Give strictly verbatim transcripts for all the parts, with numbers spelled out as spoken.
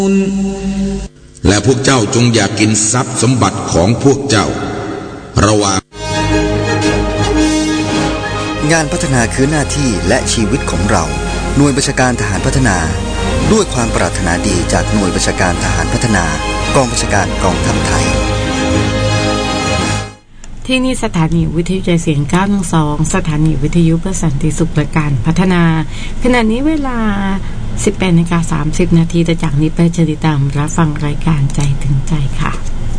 และพวกเจ้าจงอย่ากินทรัพย์สมบัติของพวกเจ้าระหว่างงานพัฒนาคือหน้าที่และชีวิตของเราหน่วยบัญชาการทหารพัฒนาด้วยความปรารถนาดีจากหน่วยบัญชาการทหารพัฒนากองบัญชาการกองทัพไทยที่นี่สถานีวิทยุใจเสียงเก้าหนึ่งสองสถานีวิทยุเพื่อสันติสุขและการพัฒนาขณะนี้เวลา สิบแปดนาฬิกาสามสิบนาทีแต่จากนี้ไปจะติดตามรับฟังรายการใจถึงใจค่ะ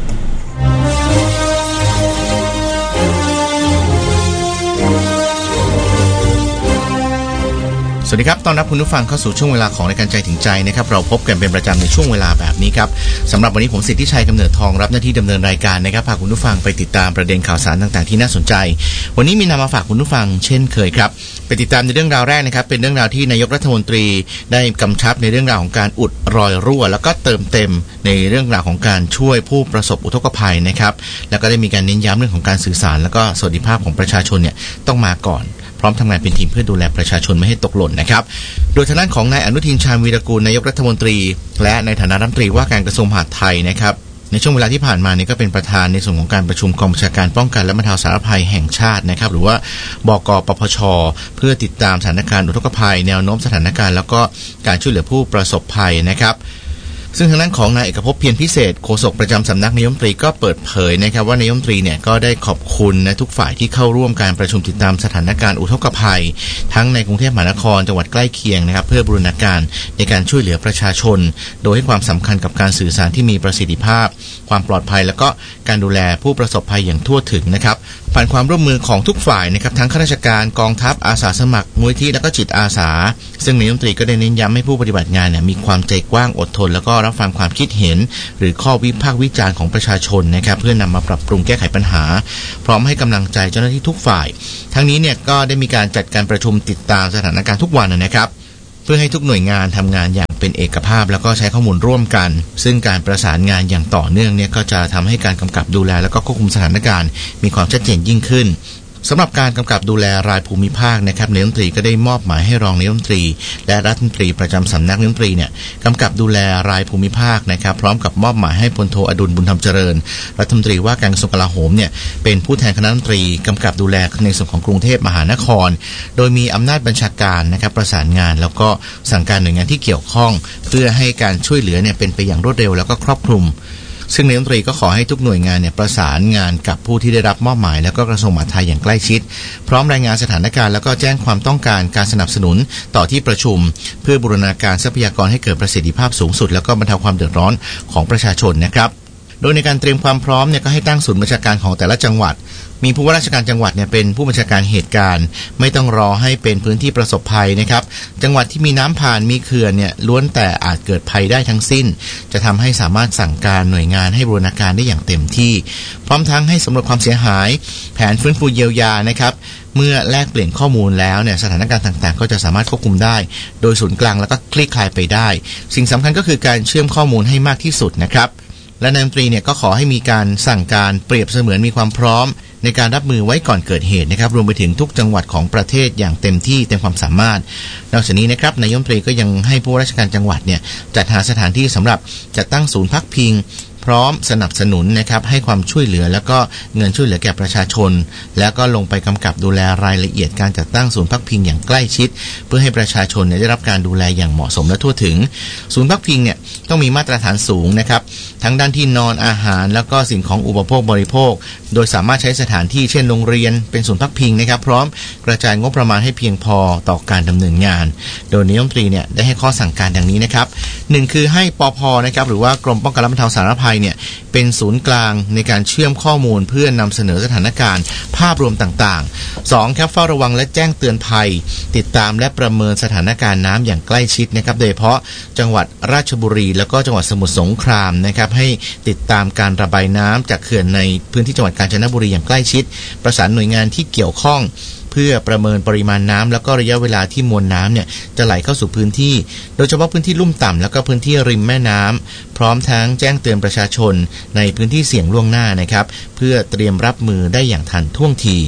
สวัสดีครับต้อนรับคุณผู้ฟังเข้าสู่ช่วงเวลาของรายการใจถึงใจนะครับเราพบกันเป็นประจำในช่วงเวลาแบบนี้ครับสำหรับวันนี้ผมสิทธิชัยกำเนิดทองรับหน้าที่ดำเนินรายการนะครับพาคุณผู้ฟังไปติดตามประเด็นข่าวสารต่างๆที่น่าสนใจวันนี้มีนำมาฝากคุณผู้ฟังเช่นเคยครับไปติดตามในเรื่องราวแรกนะครับเป็นเรื่องราวที่นายกรัฐมนตรีได้กำชับในเรื่องราวของการอุดรอยรั่วแล้วก็เติมเต็มในเรื่องราวของการช่วยผู้ประสบอุทกภัยนะครับแล้วก็ได้มีการเน้นย้ำเรื่องของการสื่อสารแล้วก็สวัสดิภาพของประชาชนเนี่ยต้องมาก่อนพร้อมทำงานเป็นทีมเพื่อดูแลประชาชนไม่ให้ตกหล่นนะครับโดยทางด้านของนายอนุทินชาญวีรกูลนายกรัฐมนตรีและในฐานะรัฐมนตรีว่าการกระทรวงมหาดไทยนะครับในช่วงเวลาที่ผ่านมานี่ก็เป็นประธานในส่วนของการประชุมกองบัญชาการป้องกันและบรรเทาสาธารณภัยแห่งชาตินะครับหรือว่าบก.ปปช.เพื่อติดตามสถานการณ์อุทกภัยแนวโน้มสถานการณ์แล้วก็การช่วยเหลือผู้ประสบภัยนะครับซึ่งทางด้านของนายเอกภพเพียรพิเศษโฆษกประจำสำนักนายกรัฐมนตรีก็เปิดเผยนะครับว่านายกรัฐมนตรีเนี่ยก็ได้ขอบคุณนะทุกฝ่ายที่เข้าร่วมการประชุมติดตามสถานการณ์อุทกภัยทั้งในกรุงเทพมหานครจังหวัดใกล้เคียงนะครับเพื่อบูรณาการในการช่วยเหลือประชาชนโดยให้ความสำคัญกับการสื่อสารที่มีประสิทธิภาพความปลอดภัยแล้วก็การดูแลผู้ประสบภัยอย่างทั่วถึงนะครับผ่านความร่วมมือของทุกฝ่ายนะครับทั้งข้าราชการกองทัพอาสาสมัครมูลนิธิและก็จิตอาสาซึ่งนายกรัฐมนตรีก็ได้เน้นย้ำให้ผู้ปฏิบัติงานเนี่ยมีความใจกว้างอดทนแล้วก็รับฟังความคิดเห็นหรือข้อวิพากษ์วิจารณ์ของประชาชนนะครับเพื่อนำมาปรับปรุงแก้ไขปัญหาพร้อมให้กำลังใจเจ้าหน้าที่ทุกฝ่ายทั้งนี้เนี่ยก็ได้มีการจัดการประชุมติดตามสถานการณ์ทุกวันนะครับเพื่อให้ทุกหน่วยงานทำงานอย่างเป็นเอกภาพแล้วก็ใช้ข้อมูลร่วมกันซึ่งการประสานงานอย่างต่อเนื่องเนี่ยก็จะทำให้การกำกับดูแลแล้วก็ควบคุมสถานการณ์มีความชัดเจนยิ่งขึ้นสำหรับการกำกับดูแลรายภูมิภาคนะครับนายกรัฐมนตรีก็ได้มอบหมายให้รองนายกรัฐมนตรีและรัฐมนตรีประจำสำนักนายกรัฐมนตรีเนี่ยกำกับดูแลรายภูมิภาคนะครับพร้อมกับมอบหมายให้พลโทอดุลบุญธรรมเจริญรัฐมนตรีว่าการกระทรวงกลาโหมเนี่ยเป็นผู้แทนคณะรัฐมนตรีกำกับดูแลในส่วนของกรุงเทพมหานครโดยมีอำนาจบัญชาการนะครับประสานงานแล้วก็สั่งการหน่วยงานที่เกี่ยวข้องเพื่อให้การช่วยเหลือเนี่ยเป็นไปอย่างรวดเร็วแล้วก็ครอบคลุมซึ่งนายกรัฐมนตรีก็ขอให้ทุกหน่วยงานเนี่ยประสานงานกับผู้ที่ได้รับมอบหมายแล้วก็กระทรวงมหาดไทยอย่างใกล้ชิดพร้อมรายงานสถานการณ์แล้วก็แจ้งความต้องการการสนับสนุนต่อที่ประชุมเพื่อบูรณาการทรัพยากรให้เกิดประสิทธิภาพสูงสุดแล้วก็บรรเทาความเดือดร้อนของประชาชนนะครับโดยในการเตรียมความพร้อมเนี่ยก็ให้ตั้งศูนย์บัญชาการของแต่ละจังหวัดมีผู้ว่าราชการจังหวัดเนี่ยเป็นผู้บัญชาการเหตุการณ์ไม่ต้องรอให้เป็นพื้นที่ประสบภัยนะครับจังหวัดที่มีน้ำผ่านมีเขื่อนเนี่ยล้วนแต่อาจเกิดภัยได้ทั้งสิ้นจะทำให้สามารถสั่งการหน่วยงานให้บูรณาการได้อย่างเต็มที่พร้อมทั้งให้สำรวจความเสียหายแผนฟื้นฟูเยียวยานะครับเมื่อแลกเปลี่ยนข้อมูลแล้วเนี่ยสถานการณ์ต่างๆก็จะสามารถควบคุมได้โดยศูนย์กลางแล้วก็คลี่คลายไปได้สิ่งสำคัญก็คือการเชื่อมข้อมูลให้มากที่สุดนะครับและนายกรัฐมนตรีเนี่ยก็ขอให้มีการสั่งการเปรียบเสมือนมีความพร้อมในการรับมือไว้ก่อนเกิดเหตุนะครับรวมไปถึงทุกจังหวัดของประเทศอย่างเต็มที่เต็มความสามารถนอกจากนี้นะครับนายกรัฐมนตรีก็ยังให้ผู้ราชการจังหวัดเนี่ยจัดหาสถานที่สำหรับจัดตั้งศูนย์พักพิงพร้อมสนับสนุนนะครับให้ความช่วยเหลือแล้วก็เงินช่วยเหลือแก่ประชาชนแล้วก็ลงไปกำกับดูแลรายละเอียดการจัดตั้งศูนย์พักพิงอย่างใกล้ชิดเพื่อให้ประชาชนได้รับการดูแลอย่างเหมาะสมและทั่วถึงศูนย์พักพิงเนี่ยต้องมีมาตรฐานสูงนะครับทั้งด้านที่นอนอาหารแล้วก็สิ่งของอุปโภคบริโภคโดยสามารถใช้สถานที่เช่นโรงเรียนเป็นศูนย์พักพิงนะครับพร้อมกระจายงบประมาณให้เพียงพอต่อการดำเนินงานโดยนายกรัฐมนตรีเนี่ยได้ให้ข้อสั่งการดังนี้นะครับหนึ่งคือให้ปภ.นะครับหรือว่ากรมป้องกันและบรรเทาสาธารณภัยเนี่ยเป็นศูนย์กลางในการเชื่อมข้อมูลเพื่อนำเสนอสถานการณ์ภาพรวมต่างๆสองครับเฝ้าระวังและแจ้งเตือนภัยติดตามและประเมินสถานการณ์น้ำอย่างใกล้ชิดนะครับโดยเฉพาะจังหวัดราชบุรีแล้วก็จังหวัดสมุทรสงครามนะครับให้ติดตามการระบายน้ำจากเขื่อนในพื้นที่จังหวัดกาญจนบุรีอย่างใกล้ชิดประสานหน่วยงานที่เกี่ยวข้องเพื่อประเมินปริมาณน้ำแล้วก็ระยะเวลาที่มวลน้ำเนี่ยจะไหลเข้าสู่พื้นที่โดยเฉพาะพื้นที่ลุ่มต่ำแล้วก็พื้นที่ริมแม่น้ำพร้อมทั้งแจ้งเตือนประชาชนในพื้นที่เสี่ยงล่วงหน้านะครับเพื่อเตรียมรับมือได้อย่างทันท่วงที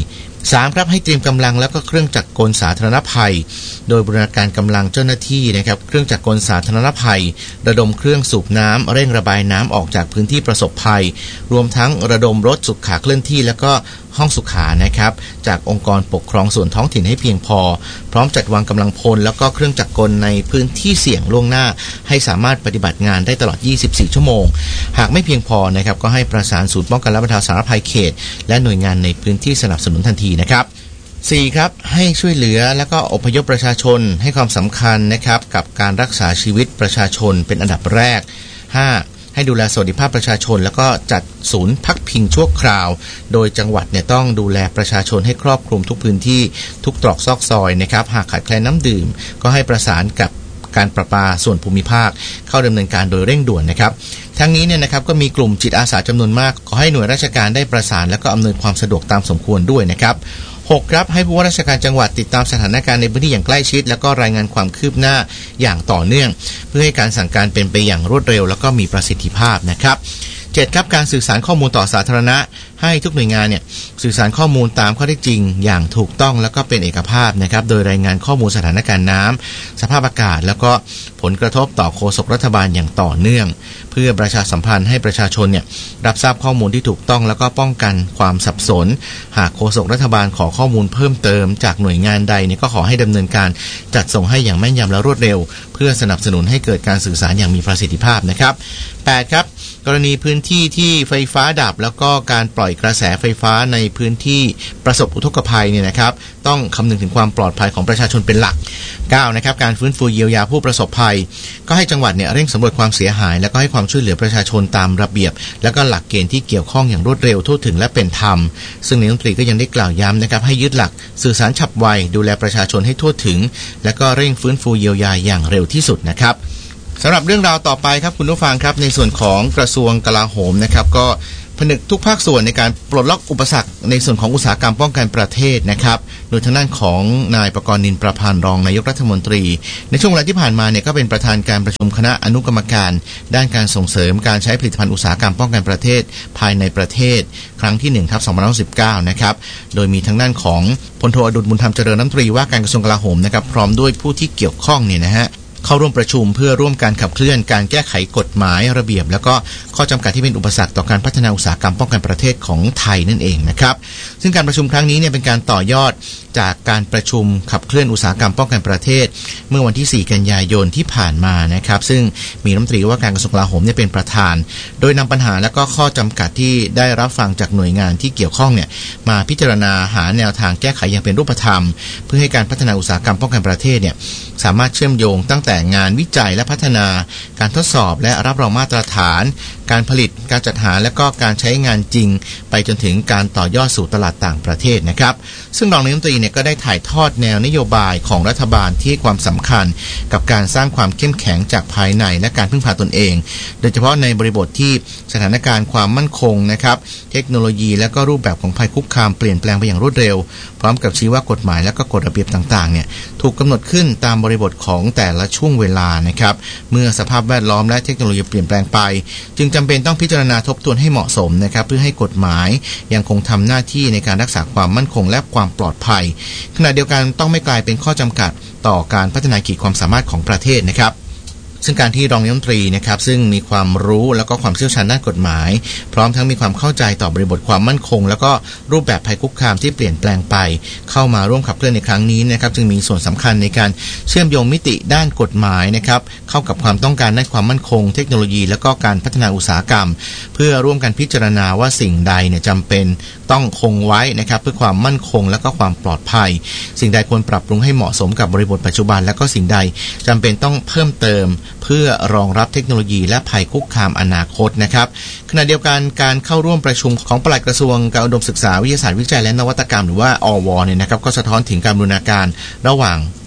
สามครับให้เตรียมกำลังแล้วก็เครื่องจักรกลสาธารณภัยโดยบูรณาการกำลังเจ้าหน้าที่นะครับเครื่องจักรกลสาธารณภัยระดมเครื่องสูบน้ำเร่งระบายน้ำออกจากพื้นที่ประสบภัยรวมทั้งระดมรถสุขาเคลื่อนที่แล้วก็ห้องสุขานะครับจากองค์กรปกครองส่วนท้องถิ่นให้เพียงพอพร้อมจัดวางกำลังพลแล้วก็เครื่องจักรกลในพื้นที่เสี่ยงล่วงหน้าให้สามารถปฏิบัติงานได้ตลอดยี่สิบสี่ชั่วโมงหากไม่เพียงพอนะครับก็ให้ประสานศูนย์ป้องกันและบรรเทาสาธารณภัยเขตและหน่วยงานในพื้นที่สนับสนุนทันทีนะครับสี่ครับให้ช่วยเหลือแล้วก็อพยพประชาชนให้ความสำคัญนะครับกับการรักษาชีวิตประชาชนเป็นอันดับแรกห้าให้ดูแลสวัสดิภาพประชาชนแล้วก็จัดศูนย์พักพิงชั่วคราวโดยจังหวัดเนี่ยต้องดูแลประชาชนให้ครอบคลุมทุกพื้นที่ทุกตรอกซอกซอยนะครับหากขาดแคลนน้ำดื่มก็ให้ประสานกับการประปาส่วนภูมิภาคเข้าดำเนินการโดยเร่งด่วนนะครับทั้งนี้เนี่ยนะครับก็มีกลุ่มจิตอาสาจำนวนมากขอให้หน่วยราชการได้ประสานแล้วก็อำนวยความสะดวกตามสมควรด้วยนะครับหกครับให้ผู้ว่าราชการจังหวัดติดตามสถานการณ์ในพื้นที่อย่างใกล้ชิดแล้วก็รายงานความคืบหน้าอย่างต่อเนื่องเพื่อให้การสั่งการเป็นไปอย่างรวดเร็วแล้วก็มีประสิทธิภาพนะครับเจ็ดครับการสื่อสารข้อมูลต่อสาธารณะให้ทุกหน่วยงานเนี่ยสื่อสารข้อมูลตามข้อเท็จจริงอย่างถูกต้องแล้วก็เป็นเอกภาพนะครับโดยรายงานข้อมูลสถานการณ์น้ำสภาพอากาศแล้วก็ผลกระทบต่อโฆษกรัฐบาลอย่างต่อเนื่องเพื่อประชาสัมพันธ์ให้ประชาชนเนี่ยรับทราบข้อมูลที่ถูกต้องแล้วก็ป้องกันความสับสนหากโฆษกรัฐบาลขอข้อมูลเพิ่มเติมจากหน่วยงานใดเนี่ยก็ขอให้ดำเนินการจัดส่งให้อย่างแม่นยำและรวดเร็วเพื่อสนับสนุนให้เกิดการสื่อสารอย่างมีประสิทธิภาพนะครับแปดครับกรณีพื้นที่ที่ไฟฟ้าดับแล้วก็การปล่อยกระแสไฟฟ้าในพื้นที่ประสบอุทกภัยเนี่ยนะครับต้องคำนึงถึงความปลอดภัยของประชาชนเป็นหลักเก้านะครับการฟื้นฟูเยียวยาผู้ประสบภัยก็ให้จังหวัดเนี่ยเร่งสำรวจความเสียหายแล้วก็ให้ความช่วยเหลือประชาชนตามระเบียบแล้วก็หลักเกณฑ์ที่เกี่ยวข้องอย่างรวดเร็วทั่วถึงและเป็นธรรมซึ่งนายกรัฐมนตรีก็ยังได้กล่าวย้ำนะครับให้ยึดหลักสื่อสารฉับไวดูแลประชาชนให้ทั่วถึงและก็เร่งฟื้นฟูเยียวยาอย่างเร็วที่สุดนะครับสำหรับเรื่องราวต่อไปครับคุณผู้ฟังครับในส่วนของกระทรวงกลาโหมนะครับก็ผนึกทุกภาคส่วนในการปลดล็อกอุปสรรคในส่วนของอุตสาหกรรมป้องกันประเทศนะครับโดยทางด้านของนายประกรณ์นินประพันธ์รองนายกรัฐมนตรีในช่วงเวลาที่ผ่านมาเนี่ยก็เป็นประธานการประชุมคณะอนุกรรมการด้านการส่งเสริมการใช้ผลิตภัณฑ์อุตสาหกรรมป้องกันประเทศภายในประเทศครั้งที่หนึ่งทับสองพันห้าร้อยสิบเก้านะครับโดยมีทางด้านของพลโทอดุลบุญธรรมเจริญรัฐมนตรีว่าการกระทรวงกลาโหมนะครับพร้อมด้วยผู้ที่เกี่ยวข้องเนี่ยนะฮะเข้าร่วมประชุมเพื่อร่วมการขับเคลื่อนการแก้ไขกฎหมายระเบียบแล้วก็ข้อจำกัดที่เป็นอุปสรรคต่อการพัฒนาอุตสาหกรรมป้องกันประเทศของไทยนั่นเองนะครับซึ่งการประชุมครั้งนี้เนี่ยเป็นการต่อยอดจากการประชุมขับเคลื่อนอุตสาหกรรมป้องกันประเทศเมื่อวันที่สี่กันยายนที่ผ่านมานะครับซึ่งมีรัฐมนตรีว่าการกระทรวงกลาโหมเนี่ยเป็นประธานโดยนำปัญหาและก็ข้อจำกัดที่ได้รับฟังจากหน่วยงานที่เกี่ยวข้องเนี่ยมาพิจารณาหาแนวทางแก้ไขอย่างเป็นรูปธรรมเพื่อให้การพัฒนาอุตสาหกรรมป้องกันประเทศเนี่ยสามารถเชื่อมโยงตั้งแต่งานวิจัยและพัฒนาการทดสอบและรับรองมาตรฐานการผลิตการจัดหาและก็การใช้งานจริงไปจนถึงการต่อยอดสู่ตลาดต่างประเทศนะครับซึ่งรองนายกรัฐมนตรีเนี่ยก็ได้ถ่ายทอดแนวนโยบายของรัฐบาลที่ความสำคัญกับการสร้างความเข้มแข็งจากภายในและการพึ่งพาตนเองโดยเฉพาะในบริบทที่สถานการณ์ความมั่นคงนะครับเทคโนโลยีและก็รูปแบบของภัยคุกคามเปลี่ยนแปลงไปอย่างรวดเร็วพร้อมกับชี้ว่ากฎหมายและก็กฎระเบียบต่างๆเนี่ยถูกกำหนดขึ้นตามบริบทของแต่ละช่วงเวลานะครับเมื่อสภาพแวดล้อมและเทคโนโลยีเปลี่ยนแปลงไปจึงจำเป็นต้องพิจารณาทบทวนให้เหมาะสมนะครับเพื่อให้กฎหมายยังคงทำหน้าที่ในการรักษาความมั่นคงและความปลอดภัยขณะเดียวกันต้องไม่กลายเป็นข้อจำกัดต่อการพัฒนาขีดความสามารถของประเทศนะครับซึ่งการที่รองนายกรัฐมนตรีนะครับซึ่งมีความรู้แล้วก็ความเชี่ยวชาญด้านกฎหมายพร้อมทั้งมีความเข้าใจต่อบริบทความมั่นคงแล้วก็รูปแบบภัยคุกคามที่เปลี่ยนแปลงไปเข้ามาร่วมขับเคลื่อนในครั้งนี้นะครับจึงมีส่วนสำคัญในการเชื่อมโยงมิติด้านกฎหมายนะครับเข้ากับความต้องการด้านความมั่นคงเทคโนโลยีแล้วก็การพัฒนาอุตสาหกรรมเพื่อร่วมกันพิจารณาว่าสิ่งใดเนี่ยจำเป็นต้องคงไว้นะครับเพื่อความมั่นคงและก็ความปลอดภัยสิ่งใดควรปรับปรุงให้เหมาะสมกับบริบทปัจจุบันและก็สิ่งใดจำเป็นต้องเพิ่มเติมเพื่อรองรับเทคโนโลยีและภัยคุกคามอนาคตนะครับขณะเดียวกันการเข้าร่วมประชุมของปลัดกระทรวงการอุดมศึกษาวิทยาศาสตร์วิจัยและนวัตกรรมหรือว่าอวเนี่ยนะครับก็สะท้อนถึงการบูรณาการระหว่าง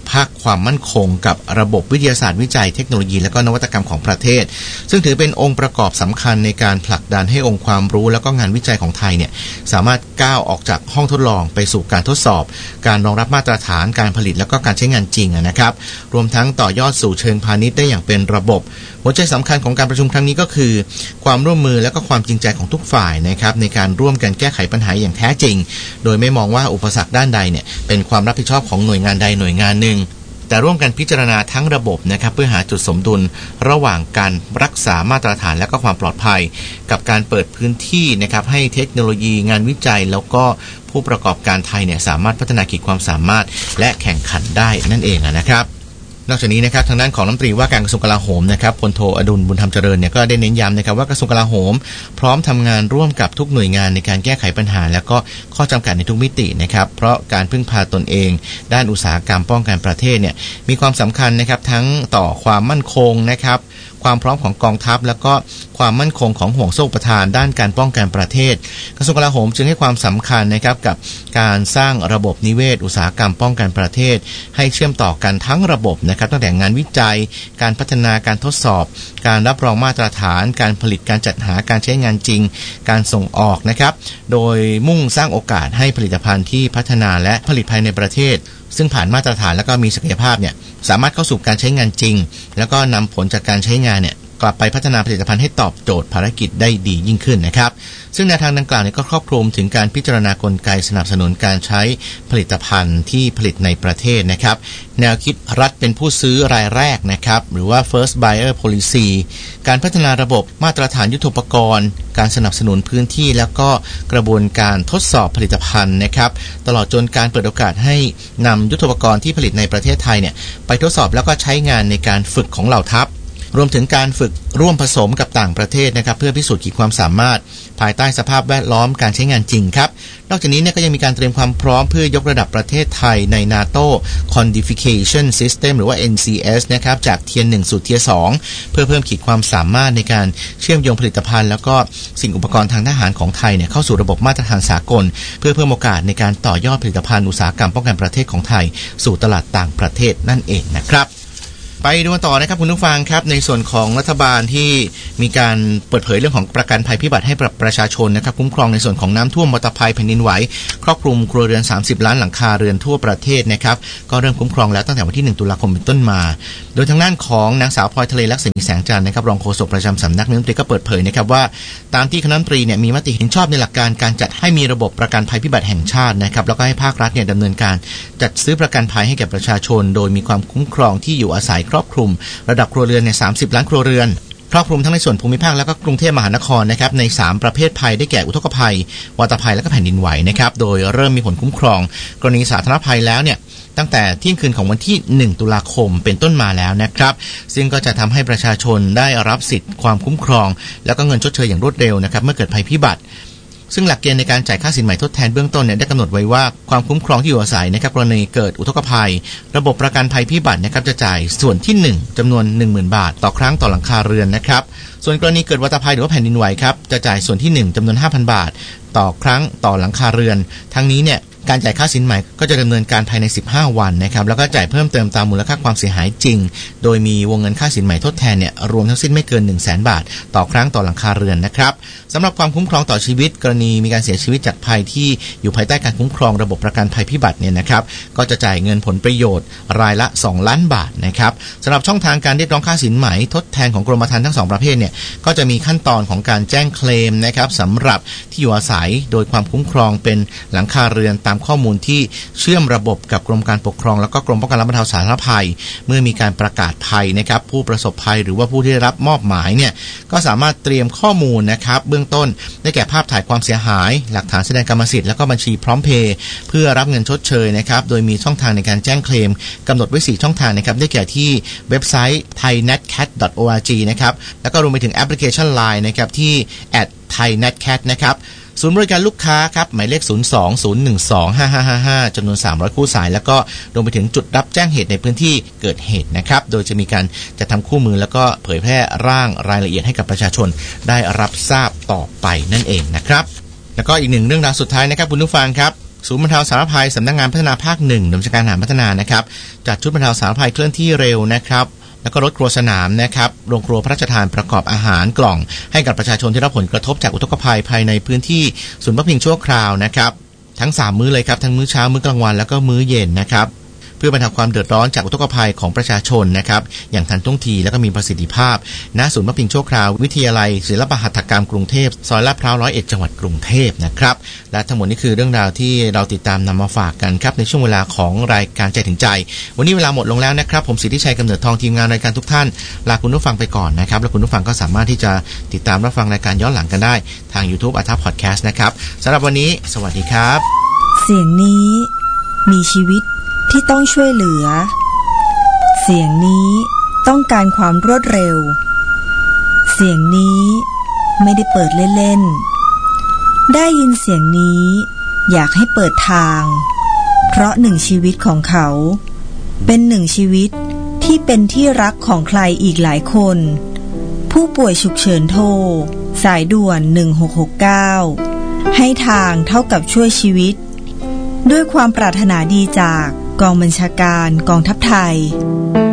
ภาคความมั่นคงกับระบบวิทยาศาสตร์วิจัยเทคโนโลยีและก็นวัตกรรมของประเทศซึ่งถือเป็นองค์ประกอบสำคัญในการผลักดันให้องค์ความรู้แล้วก็งานวิจัยของไทยเนี่ยสามารถก้าวออกจากห้องทดลองไปสู่การทดสอบการรองรับมาตรฐานการผลิตแล้วก็การใช้งานจริงนะครับรวมทั้งต่อยอดสู่เชิงพาณิชย์ได้อย่างเป็นระบบหัวใจสำคัญของการประชุมครั้งนี้ก็คือความร่วมมือและก็ความจริงใจของทุกฝ่ายนะครับในการร่วมกันแก้ไขปัญหาอย่างแท้จริงโดยไม่มองว่าอุปสรรคด้านใดเนี่ยเป็นความรับผิดชอบของหน่วยงานใดหน่วยงานหนึ่งแต่ร่วมกันพิจารณาทั้งระบบนะครับเพื่อหาจุดสมดุลระหว่างการรักษามาตรฐานและก็ความปลอดภัยกับการเปิดพื้นที่นะครับให้เทคโนโลยีงานวิจัยแล้วก็ผู้ประกอบการไทยเนี่ยสามารถพัฒนาขีดความสามารถและแข่งขันได้นั่นเองนะครับนอกจากนี้นะครับทางด้านของรัฐมนตรีว่าการกระทรวงกลาโหมนะครับพลโทอดุลบุญธรรมเจริญเนี่ยก็ได้เน้นย้ำนะครับว่ากระทรวงกลาโหมพร้อมทำงานร่วมกับทุกหน่วยงานในการแก้ไขปัญหาและก็ข้อจำกัดในทุกมิตินะครับเพราะการพึ่งพาตนเองด้านอุตสาหกรรมป้องกันประเทศเนี่ยมีความสำคัญนะครับทั้งต่อความมั่นคงนะครับความพร้อมของกองทัพแล้วก็ความมั่นคงของห่วงโซ่อุปทานด้านการป้องกันประเทศกระทรวงกลาโหมจึงให้ความสำคัญนะครับกับการสร้างระบบนิเวศอุตสาหกรรมป้องกันประเทศให้เชื่อมต่อกันทั้งระบบนะครับตั้งแต่งานวิจัยการพัฒนาการทดสอบการรับรองมาตรฐานการผลิตการจัดหาการใช้งานจริงการส่งออกนะครับโดยมุ่งสร้างโอกาสให้ผลิตภัณฑ์ที่พัฒนาและผลิตภายในประเทศซึ่งผ่านมาตรฐานแล้วก็มีศักยภาพเนี่ยสามารถเข้าสู่การใช้งานจริงแล้วก็นำผลจากการใช้งานเนี่ยกลับไปพัฒนาผลิตภัณฑ์ให้ตอบโจทย์ภารกิจได้ดียิ่งขึ้นนะครับซึ่งแนวทางดังกล่าวนี้ก็ครอบคลุมถึงการพิจารณากลไกสนับสนุนการใช้ผลิตภัณฑ์ที่ผลิตในประเทศนะครับแนวคิดรัฐเป็นผู้ซื้อรายแรกนะครับหรือว่า first buyer policy การพัฒนาระบบมาตรฐานยุทโธปกรณ์การสนับสนุนพื้นที่แล้วก็กระบวนการทดสอบผลิตภัณฑ์นะครับตลอดจนการเปิดโอกาสให้นำยุทโธปกรณ์ที่ผลิตในประเทศไทยเนี่ยไปทดสอบแล้วก็ใช้งานในการฝึกของเหล่าทัพรวมถึงการฝึกร่วมผสมกับต่างประเทศนะครับเพื่อพิสูจน์ขีดความสามารถภายใต้สภาพแวดล้อมการใช้งานจริงครับนอกจากนี้เนี่ยก็ยังมีการเตรียมความพร้อมเพื่อยกระดับประเทศไทยใน NATO Codification System หรือว่า เอ็น ซี เอส นะครับจากเทียร์หนึ่งสู่เทียร์สองเพื่อเพิ่มขีดความสามารถในการเชื่อมโยงผลิตภัณฑ์แล้วก็สิ่งอุปกรณ์ทางทหารของไทยเนี่ยเข้าสู่ระบบมาตรฐานสากลเพื่อเพิ่มโอกาสในการต่อยอดผลิตภัณฑ์อุตสาหกรรมป้องกันประเทศของไทยสู่ตลาดต่างประเทศนั่นเองนะครับไปดูต่อนะครับคุณผู้ฟังครับในส่วนของรัฐบาลที่มีการเปิดเผยเรื่องของประกันภัยพิบัติให้ประชาชนนะครับคุ้มครองในส่วนของน้ำท่วมวัตภัยแผ่นดินไหวครอบคลุมครัวเรือนสามสิบล้านหลังคาเรือนทั่วประเทศนะครับก็เริ่มคุ้มครองแล้วตั้งแต่วันที่หนึ่งตุลาคมเป็นต้นมาโดยทางด้านของนางสาวพลอยทะเลลักษมีแสงจันทร์นะครับรองโฆษกประจำสำนักนายกรัฐมนตรีก็เปิดเผยนะครับว่าตามที่คณะรัฐมนตรีเนี่ยมีมติเห็นชอบในหลักการการจัดให้มีระบบประกันภัยพิบัติแห่งชาตินะครับแล้วก็ให้ภาครัฐเนี่ยดำเนินการจัดซื้อประกันภัยให้แก่ประชาชนโดยมีความคุ้มครองที่อยู่อาศัยครอบคลุมระดับครัวเรือนในสามสิบล้านครัวเรือนครอบคลุมทั้งในส่วนภูมิภาคและก็กรุงเทพมหานครนะครับในสามประเภทภัยได้แก่อุทกภัยวาตภัยและก็แผ่นดินไหวนะครับโดยเริ่มมีผลคุ้มครองกรณีสาธารณภัยแล้วเนี่ยตั้งแต่เที่ยงคืนของวันที่หนึ่งตุลาคมเป็นต้นมาแล้วนะครับซึ่งก็จะทำให้ประชาชนได้รับสิทธิ์ความคุ้มครองแล้วก็เงินชดเชยอย่างรวดเร็วนะครับเมื่อเกิดภัยพิบัติซึ่งหลักเกณฑ์ในการจ่ายค่าสินใหม่ทดแทนเบื้องต้นเนี่ยได้กำหนดไว้ว่าความคุ้มครองที่อยู่อาศัยนะครับกรณีเกิดอุทกภัยระบบประกันภัยพิบัตินะครับจะจ่ายส่วนที่หนึ่งจำนวน หนึ่งหมื่น บาทต่อครั้งต่อหลังคาเรือนนะครับส่วนกรณีเกิดวัตภัยหรือว่าแผ่นดินไหวครับจะจ่ายส่วนที่หนึ่งจำนวน ห้าพัน บาทต่อครั้งต่อหลังคาเรือนทั้งนี้เนี่ยการจ่ายค่าสินใหม่ก็จะดำเนินการภายในสิบห้าวันนะครับแล้วก็จ่ายเพิ่มเติมตามมูลค่าความเสียหายจริงโดยมีวงเงินค่าสินใหม่ทดแทนเนี่ยรวมทั้งสิ้นไม่เกิน หนึ่งแสน บาทต่อครั้งต่อหลังคาเรือนนะครับสำหรับความคุ้มครองต่อชีวิตกรณีมีการเสียชีวิตจากภัยที่อยู่ภายใต้การคุ้มครองระบบประกันภัยพิบัติเนี่ยนะครับก็จะจ่ายเงินผลประโยชน์รายละสองล้านบาทนะครับสำหรับช่องทางการเรียกร้องค่าสินใหม่ทดแทนของกรมธรรม์ทั้งสองประเภทเนี่ยก็จะมีขั้นตอนของการแจ้งเคลมนะครับสำหรับที่อยู่อาศัยโดยความคุ้มครองเป็นหลังคาเรือนตามข้อมูลที่เชื่อมระบบกับกรมการปกครองแล้วก็กรมป้องกันและบรรเทาสาธารณภัยเมื่อมีการประกาศภัยนะครับผู้ประสบภัยหรือว่าผู้ที่ได้รับมอบหมายเนี่ยก็สามารถเตรียมข้อมูลนะครับเบื้องต้นได้แก่ภาพถ่ายความเสียหายหลักฐานแสดงกรรมสิทธิ์แล้วก็บัญชีพร้อมเพย์เพื่อรับเงินชดเชยนะครับโดยมีช่องทางในการแจ้งเคลมกำหนดไว้สี่ช่องทางนะครับได้แก่ที่เว็บไซต์ ไทยเน็ตแคท ดอท โอ อาร์ จี นะครับแล้วก็รวมไปถึงแอปพลิเคชัน ไลน์ นะครับที่ แอท ไทยเน็ตแคท นะครับศูนย์บริการลูกค้าครับหมายเลขศูนย์ สอง ศูนย์ หนึ่ง สอง ห้า ห้า ห้า ห้าจำนวนสามร้อยคู่สายแล้วก็รวมไปถึงจุดรับแจ้งเหตุในพื้นที่เกิดเหตุนะครับโดยจะมีการจัดทำคู่มือแล้วก็เผยแพร่ร่างรายละเอียดให้กับประชาชนได้รับทราบต่อไปนั่นเองนะครับแล้วก็อีกหนึ่งเรื่องราวสุดท้ายนะครับคุณผู้ฟังครับศูนย์บรรเทาสาธารณภัยสำนักงานพัฒนาภาคหนึ่งหน่วยบัญชาการทหารพัฒนานะครับจัดชุดบรรเทาสาธารณภัยเคลื่อนที่เร็วนะครับแล้วก็รถครัวสนามนะครับโรงครัวพระราชทานประกอบอาหารกล่องให้กับประชาชนที่รับผลกระทบจากอุทกภัยภายในพื้นที่ศูนย์พักพิงชั่วคราวนะครับทั้งสามมื้อเลยครับทั้งมื้อเช้ามื้อกลางวันแล้วก็มื้อเย็นนะครับเพื่อบรรเทาความเดือดร้อนจากอุทกภัยของประชาชนนะครับอย่างทันท่วงทีและก็มีประสิทธิภาพณศูนย์พักพิงชั่วคราววิทยาลัยศิลปหัตถกรรมกรุงเทพซอยลาดพร้าวร้อยเอ็ดจังหวัดกรุงเทพนะครับและทั้งหมดนี้คือเรื่องราวที่เราติดตามนำมาฝากกันครับในช่วงเวลาของรายการใจถึงใจวันนี้เวลาหมดลงแล้วนะครับผมสิทธิชัยกำเนิดทองทีมงานรายการทุกท่านลาคุณผู้ฟังไปก่อนนะครับและคุณผู้ฟังก็สามารถที่จะติดตามรับฟังรายการย้อนหลังกันได้ทาง YouTube อัธพอดแคสต์นะครับสำหรับวันนี้สวัสดีครับเสียงนี้มีชีวิตที่ต้องช่วยเหลือเสียงนี้ต้องการความรวดเร็วเสียงนี้ไม่ได้เปิดเล่นๆได้ยินเสียงนี้อยากให้เปิดทางเพราะหนึ่งชีวิตของเขาเป็นหนึ่งชีวิตที่เป็นที่รักของใครอีกหลายคนผู้ป่วยฉุกเฉินโทรสายด่วนหนึ่งหกหกเก้าให้ทางเท่ากับช่วยชีวิตด้วยความปรารถนาดีจากกองบัญชาการกองทัพไทย